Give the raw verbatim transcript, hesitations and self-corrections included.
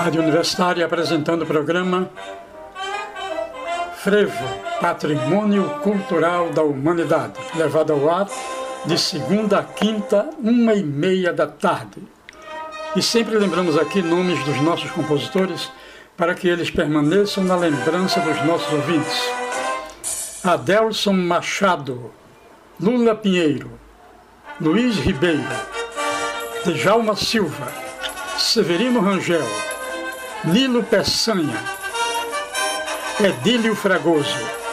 Rádio Universitária apresentando o programa Frevo, Patrimônio Cultural da Humanidade, levado ao ar de segunda a quinta, uma e meia da tarde. E sempre lembramos aqui nomes dos nossos compositores para que eles permaneçam na lembrança dos nossos ouvintes. Adelson Machado, Lula Pinheiro, Luiz Ribeiro, Djalma Silva, Severino Rangel, Nilo Peçanha, Edílio Fragoso,